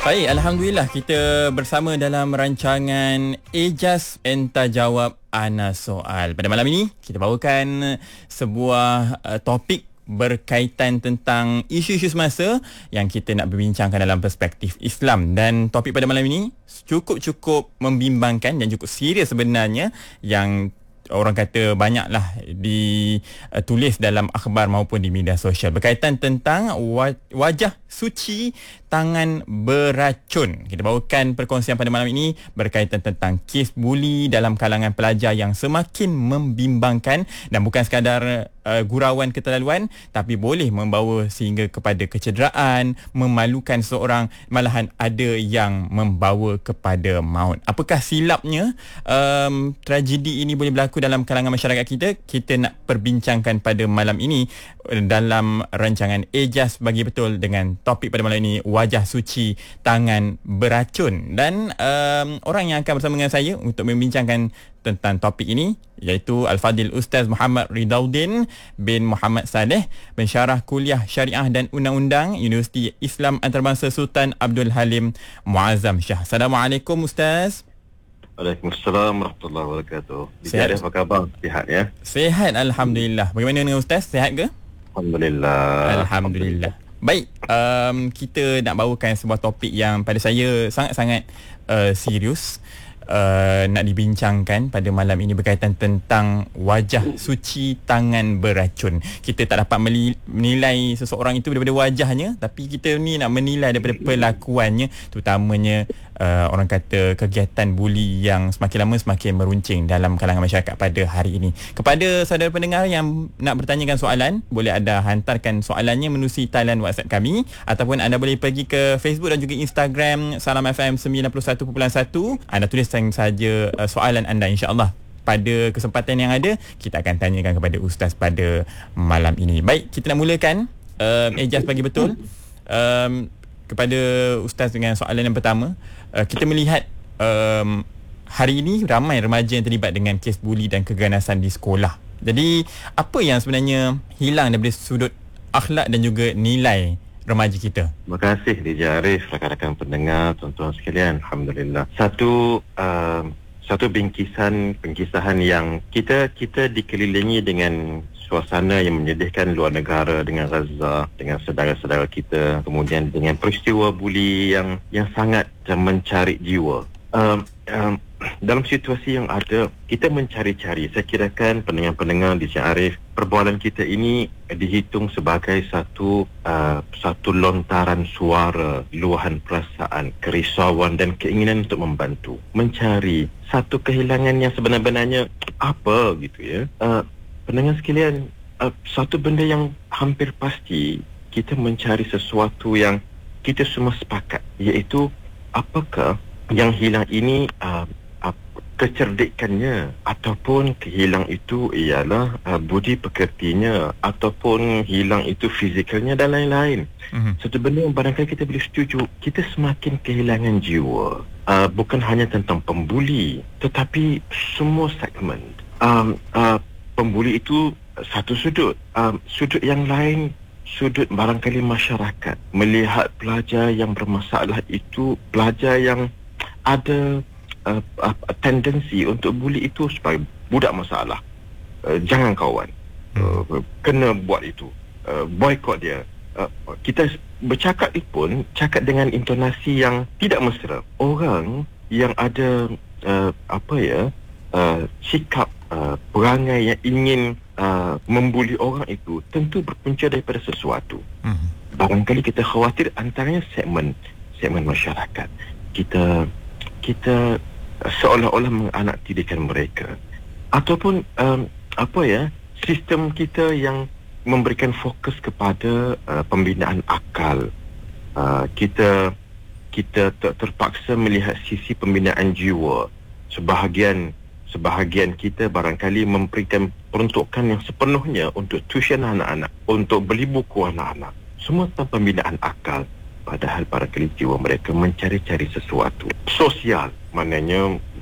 Baik, Alhamdulillah kita bersama dalam rancangan Ejaz Entah Jawab Ana Soal. Pada malam ini, kita bawakan sebuah topik berkaitan tentang isu-isu semasa yang kita nak berbincangkan dalam perspektif Islam. Dan topik pada malam ini cukup membimbangkan dan cukup serius sebenarnya, yang orang kata banyaklah ditulis dalam akhbar maupun di media sosial berkaitan tentang wajah suci tangan beracun. Kita bawakan perkongsian pada malam ini berkaitan tentang kes buli dalam kalangan pelajar yang semakin membimbangkan dan bukan sekadar gurauan keterlaluan, tapi boleh membawa sehingga kepada kecederaan, memalukan seorang, malahan ada yang membawa kepada maut. Apakah silapnya tragedi ini boleh berlaku dalam kalangan masyarakat kita? Kita nak perbincangkan pada malam ini dalam rancangan Ejaz Bagi Betul dengan topik pada malam ini, wajah suci tangan beracun. Dan orang yang akan bersama dengan saya untuk membincangkan tentang topik ini iaitu Al-Fadil Ustaz Muhammad Ridauddin bin Muhammad Saleh, pensyarah kuliah syariah dan undang-undang Universiti Islam Antarabangsa Sultan Abdul Halim Muazzam Shah. Assalamualaikum Ustaz. Waalaikumsalam warahmatullahi wabarakatuh. Sihat apa khabar? Sihat ya? Sihat, Alhamdulillah. Bagaimana dengan Ustaz? Sihat ke? Alhamdulillah. Baik, kita nak bawakan sebuah topik yang pada saya sangat-sangat serius nak dibincangkan pada malam ini berkaitan tentang wajah suci tangan beracun. Kita tak dapat menilai seseorang itu daripada wajahnya, tapi kita ni nak menilai daripada perlakuannya, terutamanya orang kata kegiatan buli yang semakin lama semakin meruncing dalam kalangan masyarakat pada hari ini. Kepada saudara pendengar yang nak bertanyakan soalan, boleh anda hantarkan soalannya menerusi talian WhatsApp kami, ataupun anda boleh pergi ke Facebook dan juga Instagram Salam FM 91.1. Anda tulis saja soalan anda, insya-Allah pada kesempatan yang ada kita akan tanyakan kepada Ustaz pada malam ini. Baik, kita nak mulakan Ejaz Bagi Betul kepada Ustaz dengan soalan yang pertama. Kita melihat hari ini ramai remaja yang terlibat dengan kes buli dan keganasan di sekolah. Jadi apa yang sebenarnya hilang daripada sudut akhlak dan juga nilai remaja kita? Terima kasih DJ Arif, rakan-rakan pendengar, tuan-tuan sekalian. Alhamdulillah. Satu bingkisahan yang kita dikelilingi dengan suasana yang menyedihkan luar negara, dengan Gaza, dengan saudara-saudara kita, kemudian dengan peristiwa buli yang sangat mencari jiwa. Dalam situasi yang ada, kita mencari-cari. Saya kirakan pendengar-pendengar di Arif, perbualan kita ini dihitung sebagai satu lontaran suara, luahan perasaan, kerisauan dan keinginan untuk membantu, mencari satu kehilangan yang sebenar-benarnya apa gitu ya. Pendengar sekalian, satu benda yang hampir pasti, kita mencari sesuatu yang kita semua sepakat, iaitu apakah yang hilang ini kecerdikannya, ataupun kehilang itu ialah budi pekertinya, ataupun hilang itu fizikalnya dan lain-lain. Satu benda yang barangkali kita boleh setuju, kita semakin kehilangan jiwa. Bukan hanya tentang pembuli, tetapi semua segmen. Pembuli itu satu sudut. Sudut yang lain, sudut barangkali masyarakat melihat pelajar yang bermasalah itu pelajar yang ada tendensi untuk buli itu sebagai budak masalah. Jangan kawan, kena buat itu, boykot dia. Kita bercakap pun cakap dengan intonasi yang tidak mesra. Orang yang ada sikap perangai yang ingin membuli orang itu tentu berpunca daripada sesuatu. Barangkali kita khawatir antaranya segmen masyarakat. Kita seolah-olah menganaktidikan mereka, ataupun sistem kita yang memberikan fokus kepada pembinaan akal. Kita terpaksa melihat sisi pembinaan jiwa. Sebahagian kita barangkali memberikan peruntukan yang sepenuhnya untuk tuition anak-anak, untuk beli buku anak-anak, semua tentang pembinaan akal. Padahal barangkali jiwa mereka mencari-cari sesuatu sosial, maknanya